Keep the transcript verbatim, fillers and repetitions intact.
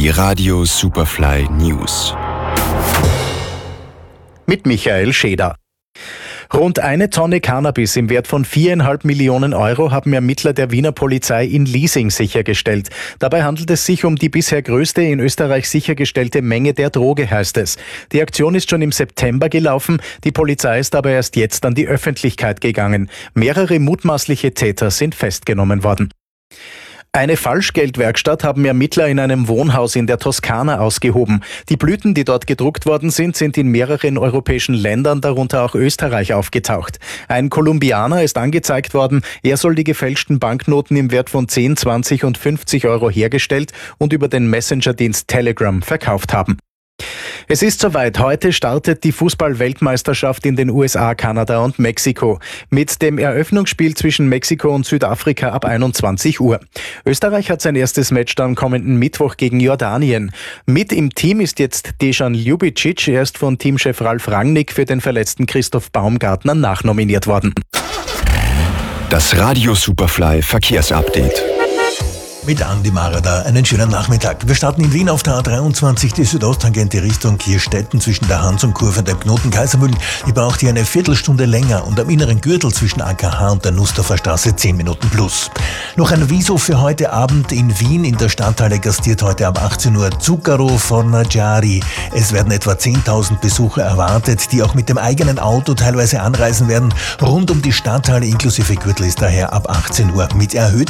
Die Radio Superfly News. Mit Michael Scheder. Rund eine Tonne Cannabis im Wert von viereinhalb Millionen Euro haben Ermittler der Wiener Polizei in Liesing sichergestellt. Dabei handelt es sich um die bisher größte in Österreich sichergestellte Menge der Droge, heißt es. Die Aktion ist schon im September gelaufen, die Polizei ist aber erst jetzt an die Öffentlichkeit gegangen. Mehrere mutmaßliche Täter sind festgenommen worden. Eine Falschgeldwerkstatt haben Ermittler in einem Wohnhaus in der Toskana ausgehoben. Die Blüten, die dort gedruckt worden sind, sind in mehreren europäischen Ländern, darunter auch Österreich, aufgetaucht. Ein Kolumbianer ist angezeigt worden. Er soll die gefälschten Banknoten im Wert von zehn, zwanzig und fünfzig Euro hergestellt und über den Messenger-Dienst Telegram verkauft haben. Es ist soweit. Heute startet die Fußball-Weltmeisterschaft in den U S A, Kanada und Mexiko. Mit dem Eröffnungsspiel zwischen Mexiko und Südafrika ab einundzwanzig Uhr. Österreich hat sein erstes Match dann kommenden Mittwoch gegen Jordanien. Mit im Team ist jetzt Dejan Ljubicic. Er ist von Teamchef Ralf Rangnick für den verletzten Christoph Baumgartner nachnominiert worden. Das Radio Superfly Verkehrsupdate. Mit Andi Marada einen schönen Nachmittag. Wir starten in Wien auf der A dreiundzwanzig, die Südosttangente Richtung Kirstetten zwischen der Hans-und-Kurve und dem Knoten Kaisermühlen. Die braucht hier eine Viertelstunde länger und am inneren Gürtel zwischen A K H und der Nussdorfer Straße zehn Minuten plus. Noch ein Aviso für heute Abend in Wien. In der Stadthalle gastiert heute ab achtzehn Uhr Zucchero Fornaciari. Es werden etwa zehntausend Besucher erwartet, die auch mit dem eigenen Auto teilweise anreisen werden. Rund um die Stadthalle inklusive Gürtel ist daher ab achtzehn Uhr mit erhöhten